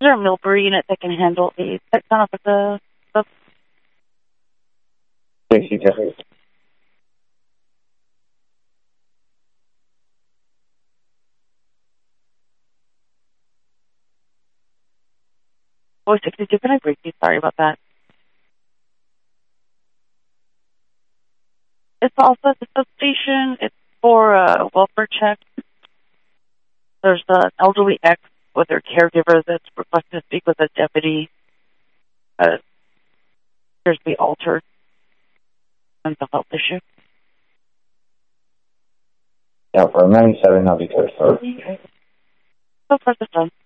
there a Millbury unit that can handle a pet down up at the sub? 60 Oh, 62, can I break you? Sorry about that. It's also at the substation. It's for a welfare check. There's an elderly ex with her caregiver that's requesting to speak with a deputy. There's the altered mental health issue. Yeah, for 97, I'll be clear. So far, this done.